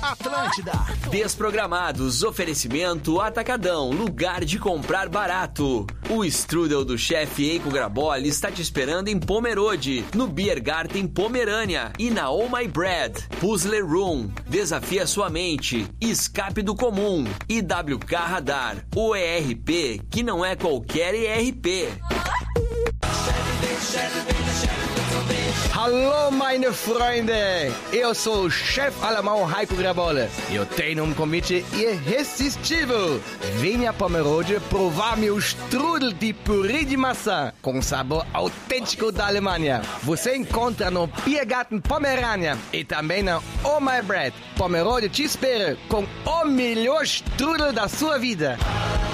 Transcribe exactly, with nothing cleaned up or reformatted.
Atlântida. Desprogramados, oferecimento Atacadão, lugar de comprar barato. O strudel do chefe Eiko Graboli está te esperando em Pomerode, no Biergarten Pomerânia e na Oh My Bread. Puzzle Room, desafia sua mente, escape do comum. I W K Radar, o E R P que não é qualquer E R P. Hallo meine Freunde, eu sou o chefe alemão Heiko Graboli. Eu tenho um convite irresistível. Venha a Pomerode provar meu strudel de purê de maçã com sabor autêntico da Alemanha. Você encontra no Biergarten Pomerânia e também na Oh My Bread. Pomerode te espera com o melhor strudel da sua vida.